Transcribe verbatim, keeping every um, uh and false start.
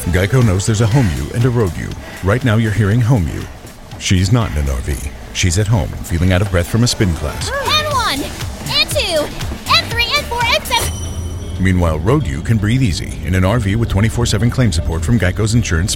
Geico knows there's a home you and a road you. Right now you're hearing home you. She's not in an R V. She's at home, feeling out of breath from a spin class. And one, and two, and three, and four, and seven. Meanwhile, road you can breathe easy in an R V with twenty-four seven claim support from Geico's Insurance